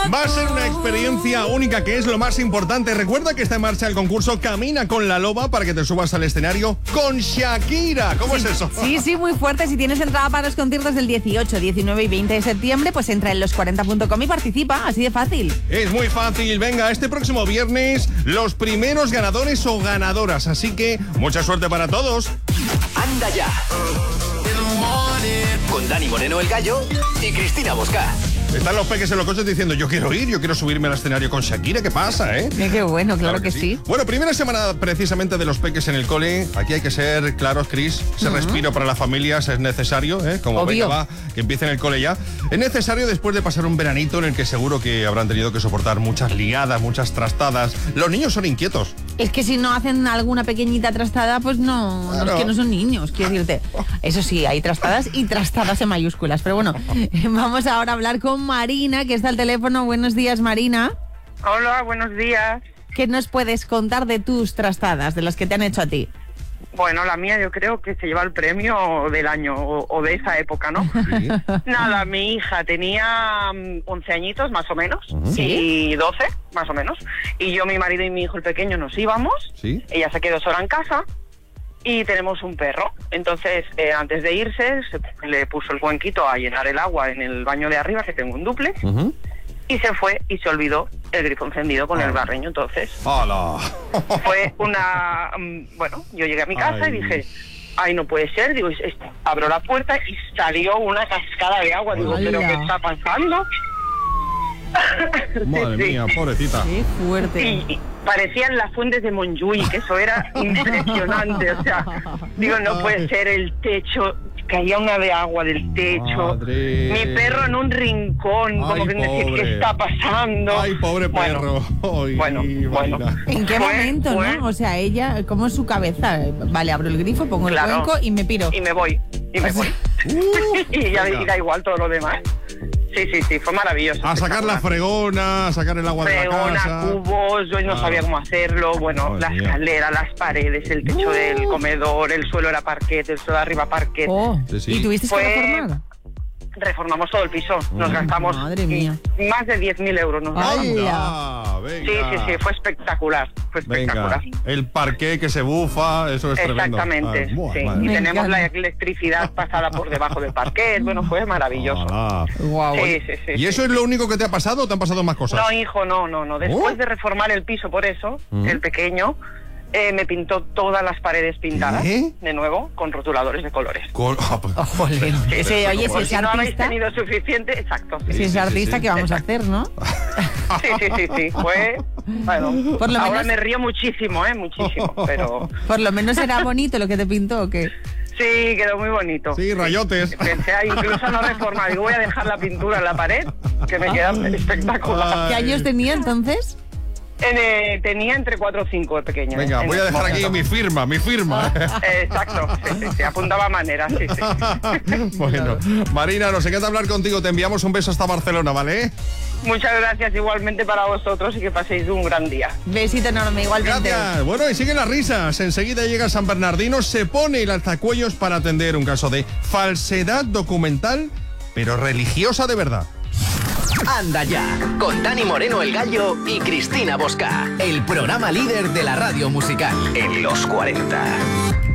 Va a ser una experiencia única, que es lo más importante. Recuerda que está en marcha el concurso Camina con la Loba para que te subas al escenario con Shakira. ¿Cómo es eso? Sí, muy fuerte. Si tienes entrada para los conciertos del 18, 19 y 20 de septiembre, pues entra en los40.com y participa. Así de fácil. Es muy fácil. Venga, este próximo viernes, los primeros ganadores o ganadoras. Así que mucha suerte para todos. Anda ya. Con Dani Moreno, el Gallo, y Cristina Bosca. Están los peques en los coches diciendo, yo quiero ir, yo quiero subirme al escenario con Shakira. ¿Qué pasa, eh? Qué bueno, claro que sí. Bueno, primera semana precisamente de los peques en el cole. Aquí hay que ser claros, Cris. Ese respiro para las familias es necesario, ¿eh? Como obvio. venga, va, que empiecen el cole ya. Es necesario después de pasar un veranito en el que seguro que habrán tenido que soportar muchas liadas, muchas trastadas. Los niños son inquietos. Es que si no hacen alguna pequeñita trastada, pues no, Claro. no es que no son niños, quiero decirte. Eso sí, hay trastadas y trastadas en mayúsculas. Pero bueno, vamos ahora a hablar con Marina, que está al teléfono. Buenos días, Marina. Hola, buenos días. ¿Qué nos puedes contar de tus trastadas, de las que te han hecho a ti? Bueno, la mía yo creo que se lleva el premio del año o de esa época, ¿no? Sí. Nada, mi hija tenía 11 añitos más o menos, ¿Sí? y 12 más o menos, y yo, mi marido y mi hijo el pequeño nos íbamos. Sí. Ella se quedó sola en casa y tenemos un perro. Entonces, antes de irse, le puso el cuenquito a llenar el agua en el baño de arriba, que tengo un dúplex, y se fue y se olvidó el grifo encendido con el barreño. Entonces, ¡Hala! fue una... Bueno, yo llegué a mi casa y dije, ay, no puede ser. Digo, abro la puerta y salió una cascada de agua. Digo, ¿pero qué está pasando? Madre Sí, mía, pobrecita. Qué fuerte. y parecían las fuentes de Montjuïc, que eso era impresionante. O sea, digo, no puede ser, el techo, caía una de agua del techo. Madre. Mi perro en un rincón, como Ay, que decir, pobre. ¿qué está pasando? Ay, pobre perro. Ay, bueno. Marina. ¿En qué Fue- momento, fue- no? O sea, ella, ¿cómo es su cabeza? Vale, abro el grifo, pongo el Claro. cuenco y me piro. Y me voy. Y ya venga. da igual todo lo demás. Sí, fue maravilloso. A sacar la fregona, a sacar el agua de la Fregona, casa. cubos, yo no sabía cómo hacerlo. Bueno, Madre la mía. escalera, las paredes, el techo del comedor, el suelo era parquet, el suelo de arriba parquet. Oh, Sí, sí. ¿y tuviste que Fue- reformar? Reformamos todo el piso. Nos gastamos madre mía. más de 10.000 euros. Nos gastamos. Anda, venga. Sí, fue espectacular. Fue Venga, espectacular. el parqué que se bufa, eso es tremendo. Exactamente, Ay, buah, sí. madre Y Me mía. tenemos la encanta. electricidad pasada por debajo del parquet. Bueno, fue maravilloso. Alá. Guau. Sí. ¿Y eso es lo único que te ha pasado o te han pasado más cosas? No, hijo, no. Después de reformar el piso por eso, el pequeño, me pintó todas las paredes pintadas, ¿Qué? de nuevo, con rotuladores de colores. Jolín. Ese, oye, si Por es si no habéis artista, tenido suficiente, exacto. si Sí, es sí, artista, sí. ¿qué vamos a hacer, no? sí. Fue, bueno, Por lo ahora menos- me río muchísimo, muchísimo, pero Por lo menos era bonito lo que te pintó, ¿o qué? sí, quedó muy bonito. Sí, rayotes. Pensé incluso no reformar, digo, voy a dejar la pintura en la pared, que me queda espectacular. ¿Qué años tenía entonces? Tenía entre 4 o 5 de pequeño. Venga, en voy a ese dejar aquí momento. mi firma. Exacto, sí, apuntaba maneras, sí. Bueno, Marina, nos encanta hablar contigo. Te enviamos un beso hasta Barcelona, ¿vale? Muchas gracias igualmente para vosotros y que paséis un gran día. Besito enorme, igualmente. Gracias. Bueno, y siguen las risas. Enseguida llega San Bernardino, se pone el alzacuellos para atender un caso de falsedad documental, pero religiosa de verdad. Anda ya. Con Dani Moreno, el Gallo, y Cristina Bosca. El programa líder de la radio musical en los 40.